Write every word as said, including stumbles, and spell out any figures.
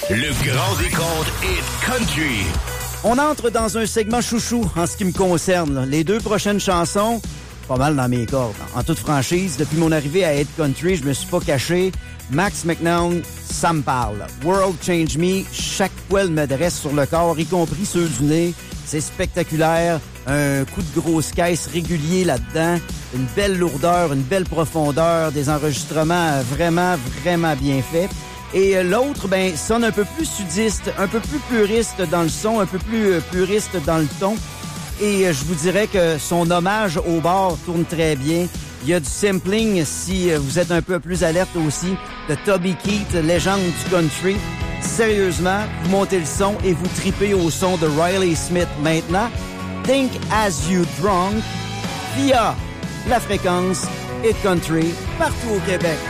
Le grand décompte Hit Country. On entre dans un segment chouchou en ce qui me concerne. Là. Les deux prochaines chansons, pas mal dans mes cordes. En toute franchise, depuis mon arrivée à Hit Country, je me suis pas caché. Max McNown, ça me parle. World Change Me, chaque poil me dresse sur le corps, y compris ceux du nez. C'est spectaculaire. Un coup de grosse caisse régulier là-dedans. Une belle lourdeur, une belle profondeur. Des enregistrements vraiment, vraiment bien faits. Et l'autre, ben, sonne un peu plus sudiste, un peu plus puriste dans le son, un peu plus puriste dans le ton. Et je vous dirais que son hommage au bar tourne très bien. Il y a du sampling, si vous êtes un peu plus alerte aussi, de Toby Keith, légende du country. Sérieusement, vous montez le son et vous tripez au son de Riley Smith. Maintenant, Think As You Drunk via la fréquence Hit Country partout au Québec.